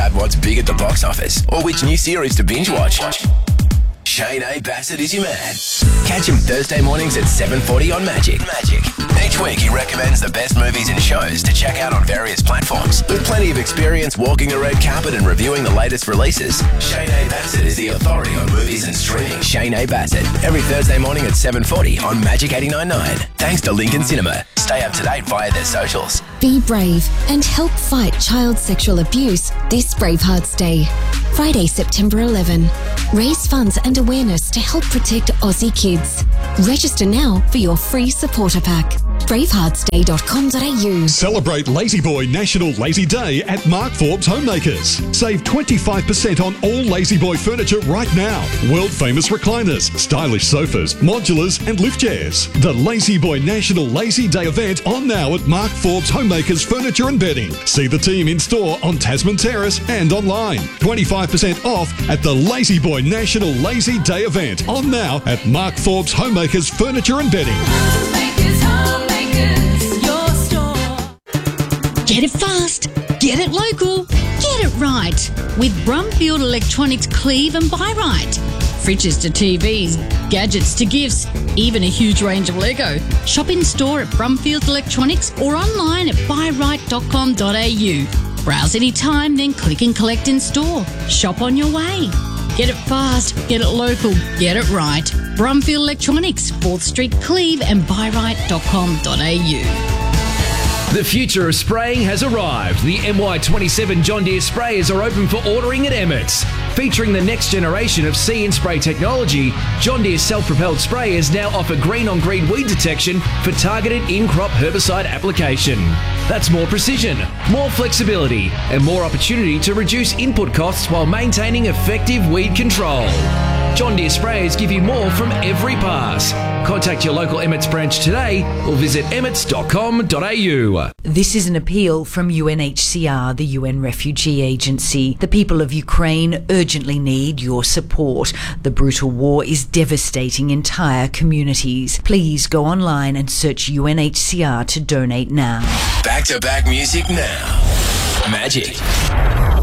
out what's big at the box office or which new series to binge watch? Shane A. Bassett is your man. Catch him Thursday mornings at 7:40 on Magic. Each week he recommends the best movies and shows to check out on various platforms. With plenty of experience walking a red carpet and reviewing the latest releases, Shane A. Bassett is the authority on movies and streaming. Shane A. Bassett, every Thursday morning at 7:40 on Magic 89.9. Thanks to Lincoln Cinema. Stay up to date via their socials. Be brave and help fight child sexual abuse this Bravehearts Day. Friday, September 11. Raise funds and awareness to help protect Aussie kids. Register now for your free supporter pack. braveheartsday.com.au. Celebrate Lazy Boy National Lazy Day at Mark Forbes Homemakers. Save 25% on all Lazy Boy furniture right now. World famous recliners, stylish sofas, modulars and lift chairs. The Lazy Boy National Lazy Day event on now at Mark Forbes Homemakers Furniture and Bedding. See the team in store on Tasman Terrace and online. 25% off at the Lazy Boy National Lazy Day event on now at Mark Forbes Homemakers Furniture and Bedding. Get it fast, get it local, get it right with Brumfield Electronics Cleave and Buy Right. Fridges to TVs, gadgets to gifts, even a huge range of Lego. Shop in store at Brumfield Electronics or online at buyright.com.au. Browse anytime, then click and collect in store. Shop on your way. Get it fast, get it local, get it right. Brumfield Electronics, 4th Street, Cleve and buyright.com.au. The future of spraying has arrived. The MY27 John Deere sprayers are open for ordering at Emmett's. Featuring the next generation of See and Spray technology, John Deere self-propelled sprayers now offer green-on-green weed detection for targeted in-crop herbicide application. That's more precision, more flexibility, and more opportunity to reduce input costs while maintaining effective weed control. John Deere sprayers give you more from every pass. Contact your local Emmett's branch today or visit emmets.com.au. This is an appeal from UNHCR, the UN Refugee Agency. The people of Ukraine urgently need your support. The brutal war is devastating entire communities. Please go online and search UNHCR to donate now. Back-to-back music now. Magic.